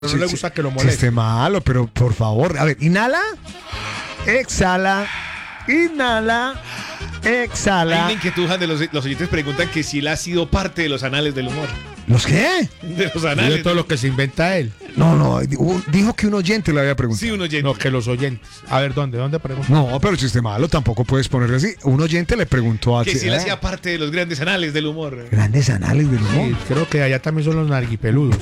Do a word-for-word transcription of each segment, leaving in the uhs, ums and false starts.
No le gusta que lo moleste. Chiste malo, pero por favor. A ver, inhala, exhala, inhala, exhala. Hay una inquietud de los, los oyentes preguntan que si él ha sido parte de los anales del humor. ¿Los qué? De los De anales. todo lo que se inventa él. No, no, dijo que un oyente le había preguntado. Sí, un oyente. No, que los oyentes. A ver, ¿dónde? ¿Dónde preguntan? No, pero chiste malo tampoco puedes ponerle así. Un oyente le preguntó a Que si él eh, hacía parte de los grandes anales del humor. Grandes anales del humor. Sí, creo que allá también son los narguipeludos.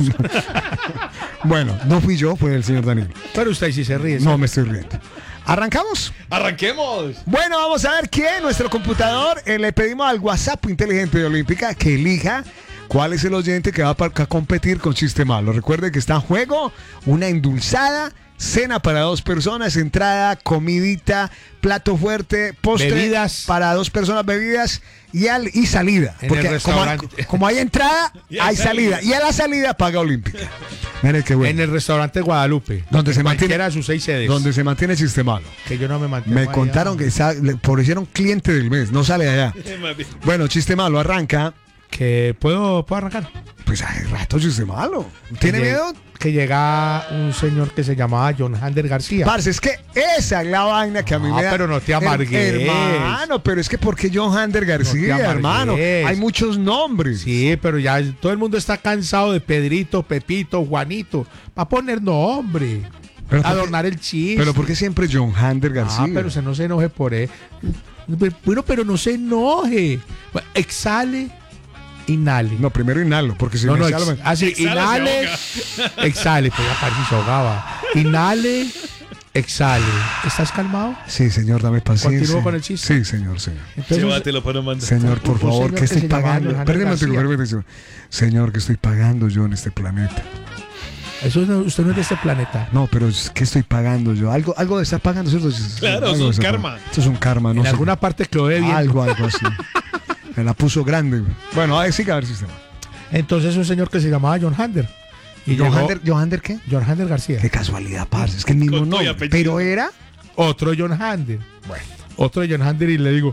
Bueno, no fui yo, fue el señor Daniel. Pero usted sí se ríe. No me estoy riendo. ¿Arrancamos? ¡Arranquemos! Bueno, vamos a ver quién, nuestro computador. Eh, le pedimos al WhatsApp inteligente de Olímpica que elija cuál es el oyente que va a competir con Chiste Malo. Recuerde que está en juego una endulzada cena para dos personas, entrada, comidita, plato fuerte, postre, bebidas para dos personas, bebidas y, al, y salida. En Porque el restaurante. como, como hay entrada, Y hay hay salida. salida. Y a la salida paga Olímpica. Miren qué bueno. En el restaurante Guadalupe. Donde se mantiene, cualquiera de sus seis sedes. donde se mantiene Chiste Malo. Que yo no me mantengo Me allá. contaron que sa- le pusieron cliente del mes, no sale de allá. Bueno, Chiste Malo, arranca. Que puedo, puedo arrancar. Pues hace rato Chiste Malo. ¿Tiene Que miedo? lleg- Que llega un señor que se llamaba John Hander García. Parce, es que esa es la vaina que a mí Ah, me da. pero no te amargues. Hermano, pero es que ¿por qué John Hander García, amargues. hermano? Hay muchos nombres. Sí, pero ya todo el mundo está cansado de Pedrito, Pepito, Juanito. Va a poner nombre. Pero ¿por qué- Adornar el chiste. Pero ¿por qué siempre John Hander García? Ah, pero usted no se enoje por él. Bueno, pero no se enoje. Bueno, exhale, inhale. No, primero inhalo, porque si No, me no, exhalo ex- me- así, Exhala, inhale, exhale, pues ya parece se ahogaba. Inhale, exhale. ¿Estás calmado? Sí, señor, dame paciencia. ¿Continúo con el chiste? Sí, señor, señor. Entonces, Llévatelo para no mandar. Señor, por un favor, señor que que estoy se llamaba pagando. Johannes Perdóname, García. perdóname, señor. Señor, que estoy pagando yo en este planeta. eso no- usted no es de este planeta. No, pero ¿qué estoy pagando yo? Algo, algo de estar pagando, ¿cierto? Claro, Algo es de un estar karma. pagando. Esto es un karma, no En sé. alguna parte quedó debiendo. Algo, algo así. Me la puso grande. Güey. Bueno, a ver, sí que a ver si está. Entonces un señor que se llamaba John Hander. Y llegó ¿Johander Johander qué? John Hander García. Qué casualidad, parce. Es que el mismo Con todo y nombre. apellido. Pero era. Otro John Hander. Bueno, otro John Hander y le digo,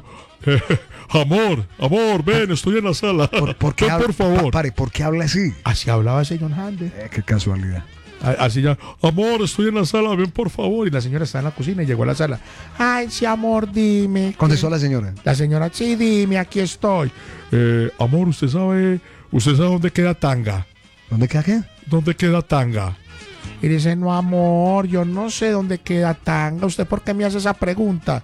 amor, amor, ven, estoy en la sala. ¿Por, por qué Ven, habla- por favor. pa- pare, ¿por qué habla así? Así hablaba ese John Hander. Eh, qué casualidad. A- Así ya, amor, estoy en la sala, ven por favor. Y la señora está en la cocina y llegó a la sala. Ay, sí, amor, dime. Contestó la señora. La señora, sí, dime, aquí estoy. Eh, amor, usted sabe, usted sabe dónde queda Tanga. ¿Dónde queda qué? ¿Dónde queda Tanga? Y dice, no, amor, yo no sé dónde queda Tanga. ¿Usted por qué me hace esa pregunta?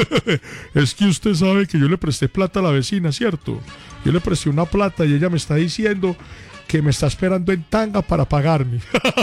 Es que usted sabe que yo le presté plata a la vecina, ¿cierto? Yo le presté una plata y ella me está diciendo que me está esperando en Tanga para pagarme.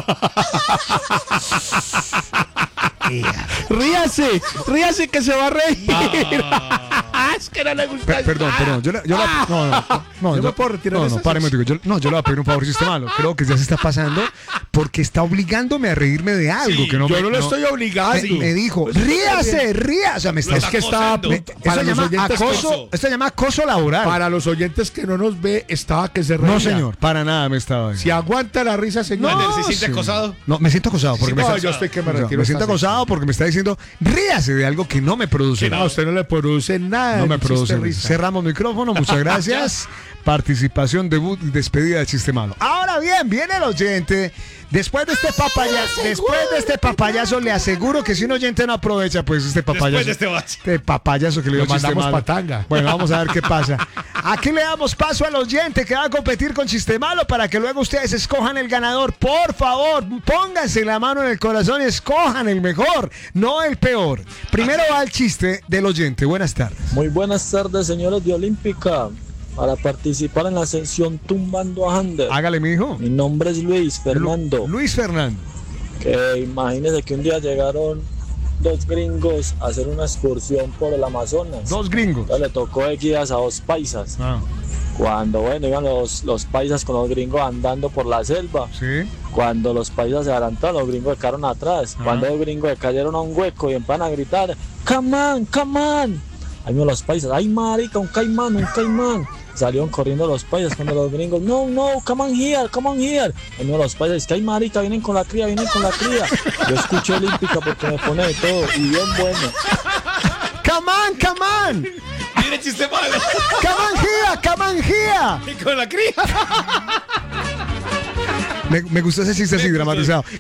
Ríase, ríase que se va a reír. Es que no le gusta. Pe- perdón, perdón. Yo, le- yo la- no, no, no, no, Yo me puedo retirar No, de no, esa páreme, sección. digo, yo, no, yo le voy a pedir un favor, Chiste Malo. Creo que ya se está pasando porque está obligándome a reírme de algo Sí, que no Yo me, no le estoy obligando. me, me dijo, ríase, ríase. O sea, me está. Es que está acosando. me- me- esto para se los llama oyentes acoso. que- Esto se llama acoso laboral. Para los oyentes que no nos ve, estaba que se reía. No, señor, para nada me estaba. Si aguanta la risa, señor. Ander, ¿se siente sí. acosado? No, me siento acosado porque me No, está. yo estoy que me o sea, retiro me esta siento sección. acosado porque me está diciendo, ríase de algo que no me produce. No, a usted no le produce nada. No me el chiste produce. risa. Cerramos micrófono, muchas gracias. Participación, debut y despedida de Chiste Malo. Ahora bien, viene el oyente. Después de este papayazo, después de este papayazo, le aseguro que si un oyente no aprovecha, pues este papayazo. Después de este bache. Este papayazo que le dio Lo Chiste mandamos Malo. pa' Tanga. Bueno, vamos a ver qué pasa. Aquí le damos paso al oyente que va a competir con Chiste Malo para que luego ustedes escojan el ganador. Por favor, pónganse la mano en el corazón y escojan el mejor, no el peor. Primero va el chiste del oyente. Buenas tardes. Muy buenas tardes, señores de Olímpica. Para participar en la sección Tumbando a Hander. Hágale, mi hijo. Mi nombre es Luis Fernando. Luis Fernando. Que imagínense que un día llegaron dos gringos a hacer una excursión por el Amazonas. Dos gringos. Entonces le tocó de guías a dos paisas. Ah, Cuando, bueno, iban los, los paisas con los gringos andando por la selva. sí. Cuando los paisas se adelantaron, los gringos se quedaron atrás. Ajá. Cuando los gringos se cayeron a un hueco y empezaron a gritar, come on, come on. Ahí mismo los paisas, ay marica, un caimán, un caimán. Salieron corriendo los paisas cuando los gringos, no, no, come on here, come on here. Ahí mismo los paisas, que ay marica, vienen con la cría, vienen con la cría. Yo escuché Olímpica porque me pone de todo y bien bueno. Come on, come on. Mire, Chiste Malo. Come on here, come on here. Y con la cría. Me, me gustó ese chiste así Me gustó. dramatizado.